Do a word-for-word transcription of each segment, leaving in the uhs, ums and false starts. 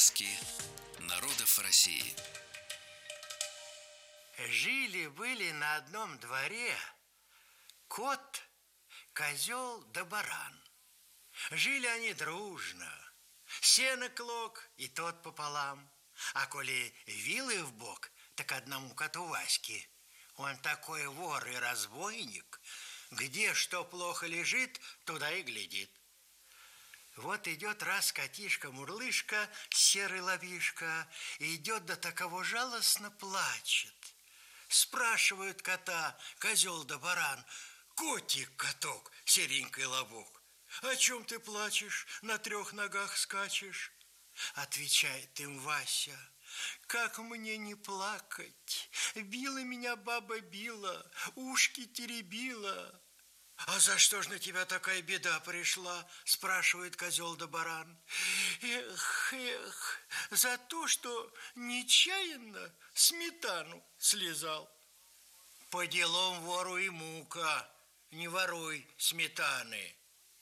Сказки народов России. Жили-были на одном дворе кот, козел да баран. Жили они дружно. Сено клок и тот пополам. А коли вилы в бок, так одному коту Ваське. Он такой вор и разбойник. Где что плохо лежит, туда и глядит. Вот идет раз котишка-мурлышка, серый ловишка, и идет до таково жалостно плачет. Спрашивают кота козел да баран: котик-каток, серенький лобок, о чем ты плачешь, на трех ногах скачешь? Отвечает им Вася: как мне не плакать? Била меня баба, била, ушки теребила. А за что ж на тебя такая беда пришла? Спрашивает козел да баран. Эх, эх, за то, что нечаянно сметану слезал. По делам вору и мука, не воруй сметаны.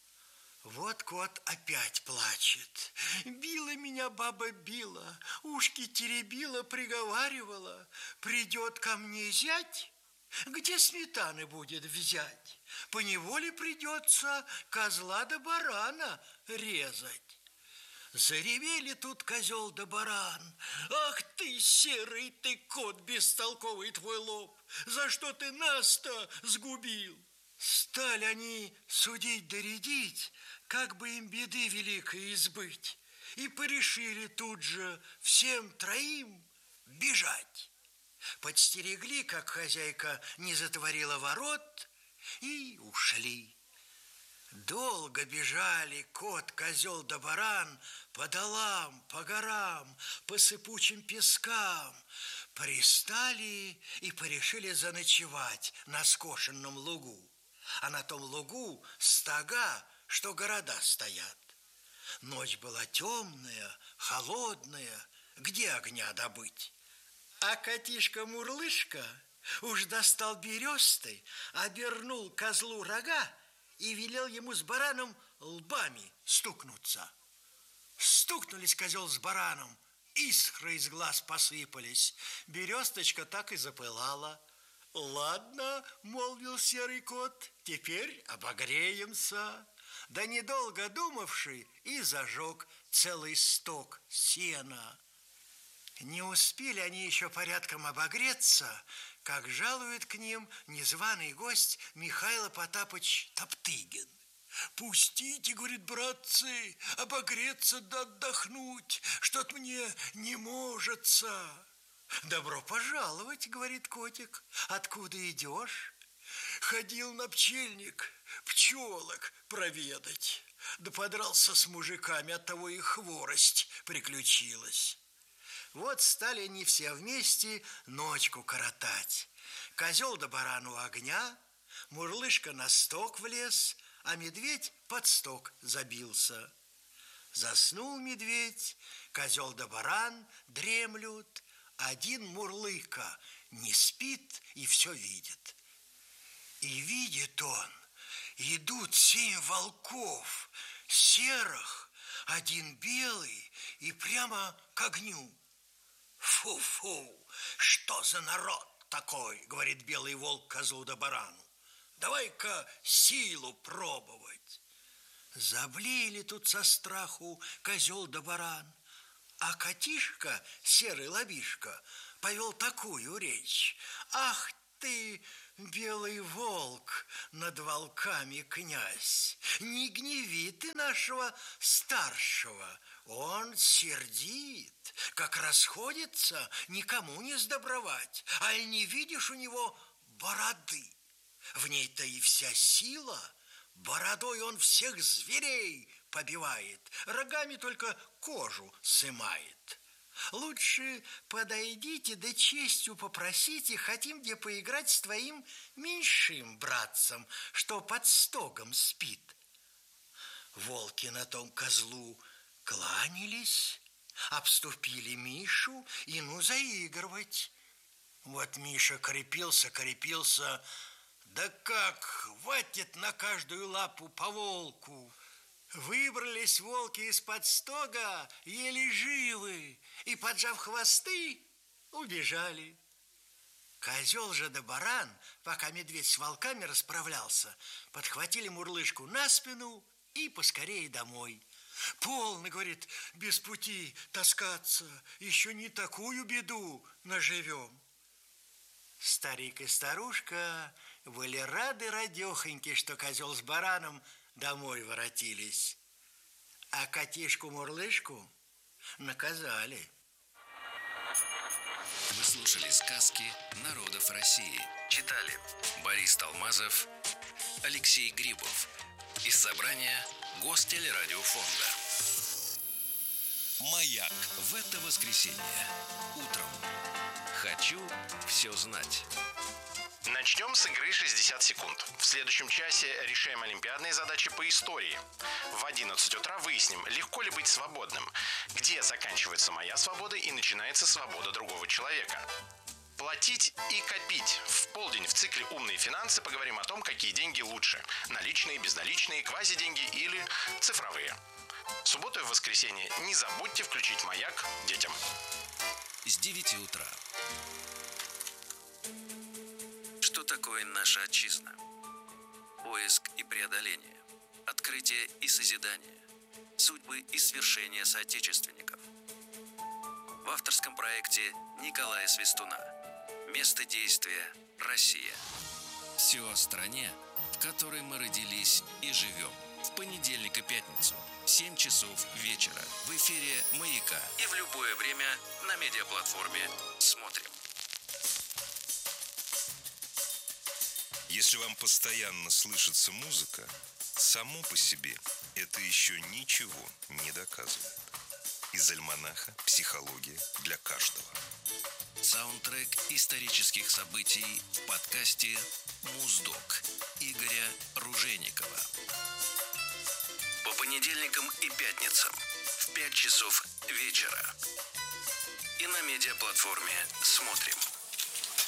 Вот кот опять плачет. Била меня баба, била, ушки теребила, приговаривала: придет ко мне зять, где сметаны будет взять? Поневоле придется козла да барана резать. Заревели тут козел да баран: ах ты, серый ты кот, бестолковый твой лоб, за что ты нас-то сгубил? Стали они судить да рядить, как бы им беды великой избыть, и порешили тут же всем троим бежать. Подстерегли, как хозяйка не затворила ворот, и ушли. Долго бежали кот, козел да баран по долам, по горам, по сыпучим пескам. Пристали и порешили заночевать на скошенном лугу. А на том лугу стога, что города стоят. Ночь была темная, холодная, где огня добыть? А котишка-мурлышка уж достал бересты, обернул козлу рога и велел ему с бараном лбами стукнуться. Стукнулись козел с бараном, искры из глаз посыпались, бересточка так и запылала. «Ладно, — молвил серый кот, — теперь обогреемся». Да недолго думавший и зажег целый сток сена. Не успели они еще порядком обогреться, как жалует к ним незваный гость Михаил Потапыч Топтыгин. «Пустите, — говорит, — братцы, обогреться да отдохнуть, что-то мне не можется». «Добро пожаловать, — говорит котик, — откуда идешь?» «Ходил на пчельник пчелок проведать, да подрался с мужиками, оттого и хворость приключилась». Вот стали они все вместе ночку коротать. Козел да баран у огня, мурлышка на сток влез, а медведь под сток забился. Заснул медведь, козел да баран дремлют, один мурлыка не спит и все видит. И видит он, идут семь волков, серых, один белый и прямо к огню. «Фу-фу, что за народ такой? — говорит белый волк козлу да барану. — Давай-ка силу пробовать». Заблеяли тут со страху козел да баран, а котишка, серый лобишка, повел такую речь: «Ах ты, белый волк, над волками князь, не гневи ты нашего старшего, он сердит, как расходится, никому не сдобровать, а и не видишь у него бороды? В ней-то и вся сила, бородой он всех зверей побивает, рогами только кожу сымает. Лучше подойдите да честью попросите, хотим где поиграть с твоим меньшим братцем, что под стогом спит». Волки на том козлу кланялись, обступили Мишу и ну заигрывать. Вот Миша крепился, крепился, да как хватит на каждую лапу по волку. Выбрались волки из-под стога, еле живы, и, поджав хвосты, убежали. Козел же да баран, пока медведь с волками расправлялся, подхватили Мурлышку на спину и поскорее домой. Полно, говорит, без пути таскаться, еще не такую беду наживем. Старик и старушка были рады радехоньки, что козел с бараном домой воротились, а котишку-мурлышку наказали. Вы слушали сказки народов России. Читали Борис Талмазов, Алексей Грибов. Из собрания Гостелерадиофонда. Маяк. В это воскресенье утром. Хочу все знать. Начнем с игры шестьдесят секунд. В следующем часе решаем олимпиадные задачи по истории. В одиннадцать утра выясним, легко ли быть свободным, где заканчивается моя свобода и начинается свобода другого человека. Платить и копить. В полдень в цикле «Умные финансы» поговорим о том, какие деньги лучше. Наличные, безналичные, квазиденьги или цифровые. В субботу и в воскресенье не забудьте включить «Маяк» детям. С девяти утра. Что такое наша отчизна? Поиск и преодоление, открытие и созидание, судьбы и свершения соотечественников. В авторском проекте Николая Свистуна. Место действия – Россия. Все о стране, в которой мы родились и живем. В понедельник и пятницу, семь часов вечера, в эфире «Маяка» и в любое время на медиаплатформе «Смотрим». Если вам постоянно слышится музыка, само по себе это еще ничего не доказывает. Из альманаха «Психология для каждого». Саундтрек исторических событий в подкасте «Муздок» Игоря Ружейникова. По понедельникам и пятницам в пять часов вечера. И на медиаплатформе «Смотрим».